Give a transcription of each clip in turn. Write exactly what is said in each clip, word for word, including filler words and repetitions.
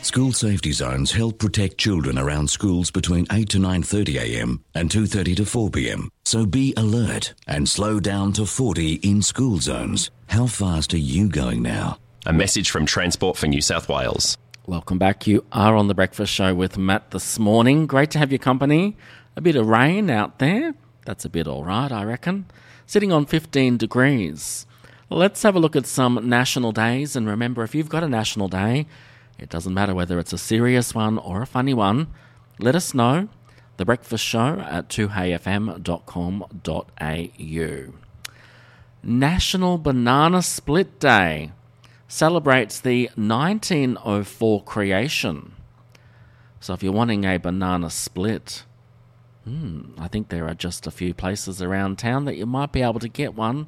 School safety zones help protect children around schools between eight to nine thirty a m and two thirty to four p m. So be alert and slow down to forty in school zones. How fast are you going now? A message from Transport for New South Wales. Welcome back. You are on The Breakfast Show with Matt this morning. Great to have your company. A bit of rain out there. That's a bit all right, I reckon. Sitting on fifteen degrees. Let's have a look at some national days. And remember, if you've got a national day, it doesn't matter whether it's a serious one or a funny one, let us know. The Breakfast Show at two hey f m dot com dot a u. National Banana Split Day celebrates the nineteen oh four creation. So if you're wanting a banana split, hmm, I think there are just a few places around town that you might be able to get one,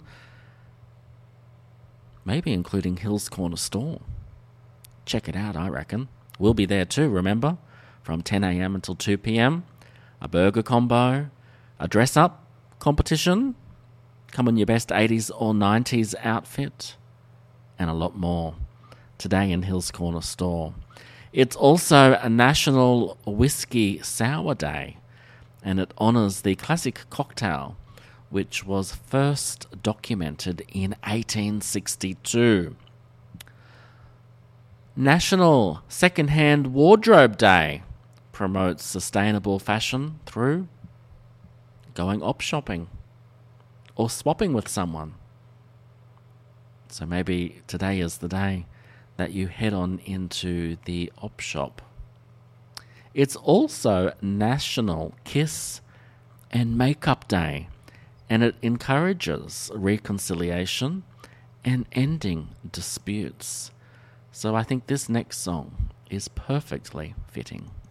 maybe including Hills Corner Store. Check it out, I reckon. We'll be there too, remember? From ten a m until two p m. A burger combo, a dress-up competition, come in your best eighties or nineties outfit, and a lot more. Today in Hills Corner Store. It's also a National Whiskey Sour Day, and it honours the classic cocktail, which was first documented in eighteen sixty-two. National Second-Hand Wardrobe Day promotes sustainable fashion through going op shopping or swapping with someone. So maybe today is the day that you head on into the op shop. It's also National Kiss and Makeup Day, and it encourages reconciliation and ending disputes. So I think this next song is perfectly fitting.